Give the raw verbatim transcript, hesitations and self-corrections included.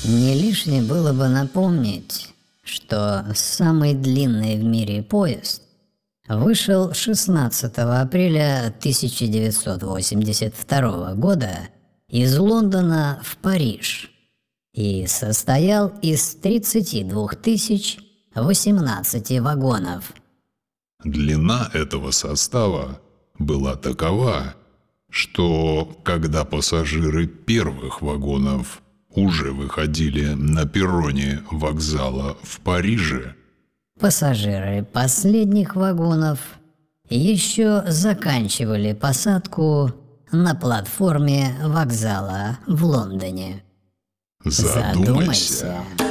Не лишнее было бы напомнить, что самый длинный в мире поезд вышел шестнадцатого апреля тысяча девятьсот восемьдесят второго года из Лондона в Париж и состоял из тридцати двух тысяч восемнадцати вагонов. Длина этого состава была такова, что когда пассажиры первых вагонов уже выходили на перроне вокзала в Париже, пассажиры последних вагонов еще заканчивали посадку на платформе вокзала в Лондоне. задумайся. Задумайся.